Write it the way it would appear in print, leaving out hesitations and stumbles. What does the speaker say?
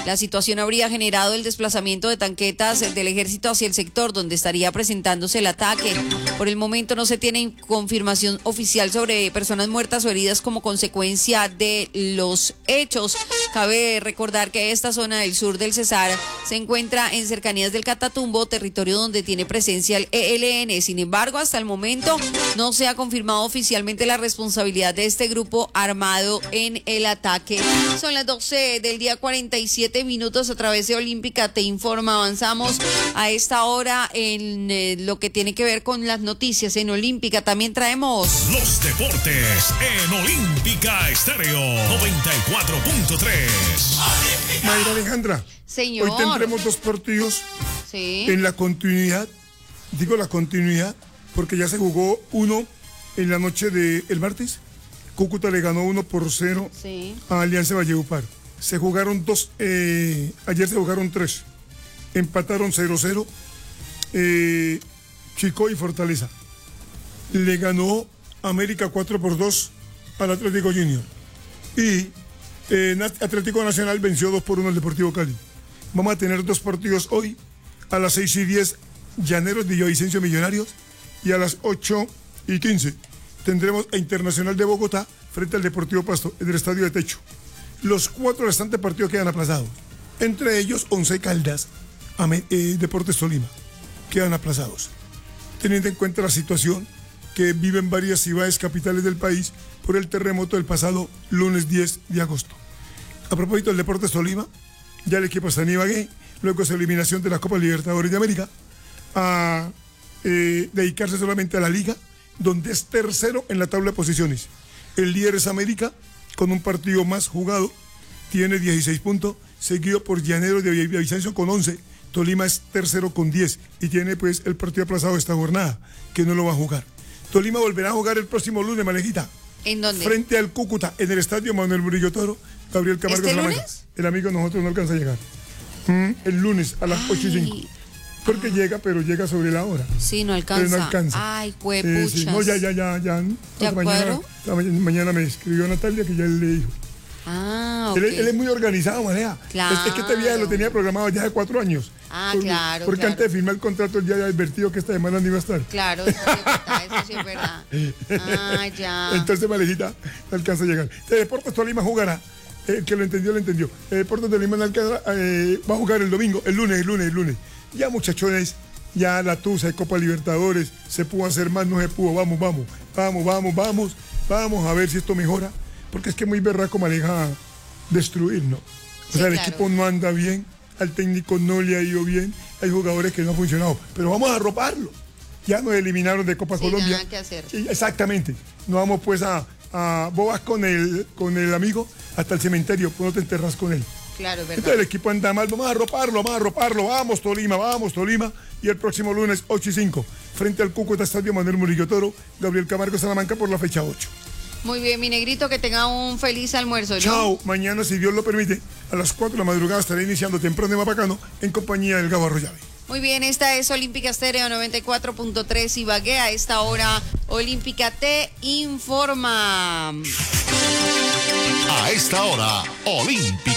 La situación habría generado el desplazamiento de tanquetas del ejército hacia el sector donde estaría presentándose el ataque. Por el momento no se tiene confirmación oficial sobre personas muertas o heridas como consecuencia de los hechos. Cabe recordar que esta zona del sur del Cesar se encuentra en cercanías del Catatumbo, territorio donde tiene presencia el ELN. Sin embargo, hasta el momento no se ha confirmado oficialmente la responsabilidad de este grupo armado en el ataque. Son las 12 del día 47 minutos a través de Olímpica Te Informa. Avanzamos a esta hora en lo que tiene que ver con las noticias en Olímpica. También traemos los deportes en Olímpica Estéreo 94.3. Mayra Alejandra, señor. Hoy tendremos 2 partidos sí. En la continuidad, digo la continuidad, porque ya se jugó uno en la noche del martes. Cúcuta le ganó 1-0 sí. a Alianza Valledupar. Se jugaron 2, ayer se jugaron 3. Empataron 0-0 Chico y Fortaleza. Le ganó América 4-2 al Atlético Junior. Y Atlético Nacional venció 2-1 al Deportivo Cali. Vamos a tener 2 partidos hoy. A las 6:10, Llaneros de Villavicencio Millonarios. Y a las 8:15 tendremos a Internacional de Bogotá frente al Deportivo Pasto en el Estadio de Techo. Los 4 restantes partidos quedan aplazados. Entre ellos, Once Caldas, Deportes Tolima, quedan aplazados. Teniendo en cuenta la situación que viven varias ciudades capitales del país por el terremoto del pasado lunes 10 de agosto. A propósito del Deportes Tolima, ya el equipo está en Ibagué, luego de su eliminación de la Copa Libertadores de América, a dedicarse solamente a la liga, donde es tercero en la tabla de posiciones. El líder es América, con un partido más jugado, tiene 16 puntos, seguido por Llaneros de Villavicencio con 11. Tolima es tercero con 10 y tiene pues el partido aplazado de esta jornada, que no lo va a jugar. Tolima volverá a jugar el próximo lunes, Malejita. ¿En dónde? Frente al Cúcuta, en el estadio Manuel Murillo Toro, Gabriel Camargo Salamanca. ¿Lunes? El amigo de nosotros no alcanza a llegar. El lunes a las 8:05. Porque llega, pero llega sobre la hora. Sí, no alcanza. Pero no alcanza. Ay, huepuchas. Sí, no, ya. ¿Ya mañana me escribió Natalia que ya él le dijo. Ah, ok. Él es muy organizado, María. Claro. Es que este viaje lo tenía programado ya hace 4 años. Claro. Porque antes de firmar el contrato él ya había advertido que esta semana no iba a estar. Claro, eso sí es verdad. Ya. Entonces, Malejita, no alcanza a llegar. El Deportes Tolima jugará. El que lo entendió. El Deportes Tolima va a jugar el domingo, el lunes. Ya, muchachones, ya la tusa de Copa Libertadores, se pudo hacer más, no se pudo. Vamos a ver si esto mejora. Porque es que muy berraco maneja destruir, ¿no? O sea, el equipo no anda bien, al técnico no le ha ido bien, hay jugadores que no han funcionado, pero vamos a arroparlo. Ya nos eliminaron de Copa Colombia. Nada que hacer. Sí, exactamente. No vamos pues a bobas con el amigo hasta el cementerio, pues no te enterras con él. Claro, es verdad. Entonces el equipo anda mal, vamos a arroparlo. Vamos Tolima. Y el próximo lunes 8:05, frente al Cúcuta, Estadio Manuel Murillo Toro, Gabriel Camargo Salamanca por la fecha 8. Muy bien, mi negrito, que tenga un feliz almuerzo. Chao, mañana, si Dios lo permite, a las 4 de la madrugada estaré iniciando temprano de Mapacano en compañía del Gabo Arroyave. Muy bien, esta es Olímpica Estéreo 94.3 Ibagué. A esta hora, Olímpica Te Informa. A esta hora, Olímpica.